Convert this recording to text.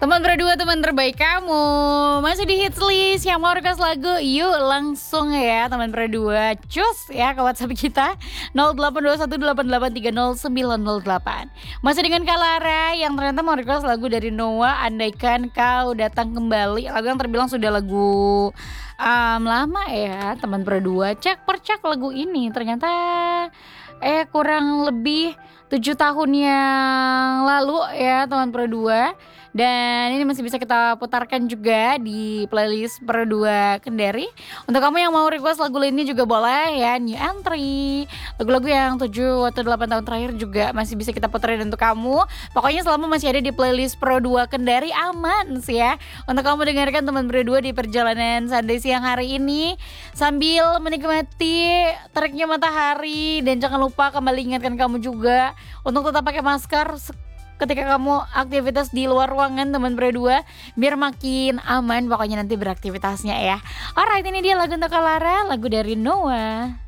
Teman berdua, teman terbaik kamu. Masih di hits list yang mau request lagu. Yuk langsung ya teman berdua. Cus ya ke WhatsApp kita 082188300908. Masih dengan Kak Lara yang ternyata mau request lagu dari Noah, Andaikan Kau Datang Kembali. Lagu yang terbilang sudah lagu lama ya teman berdua. Cek percek lagu ini ternyata kurang lebih 7 tahun yang lalu ya teman berdua. Dan ini masih bisa kita putarkan juga di playlist Berdua Kendari. Untuk kamu yang mau request lagu lainnya juga boleh ya, new entry. Lagu-lagu yang 7 atau 8 tahun terakhir juga masih bisa kita puterin untuk kamu. Pokoknya selama masih ada di playlist Berdua Kendari aman sih ya. Untuk kamu dengarkan teman berdua di perjalanan Sunday siang hari ini sambil menikmati teriknya matahari. Dan jangan lupa kembali ingatkan kamu juga untuk tetap pakai masker ketika kamu aktivitas di luar ruangan teman berdua, biar makin aman pokoknya nanti beraktivitasnya ya. Alright, ini dia lagu untuk Kak Lara, lagu dari Noah.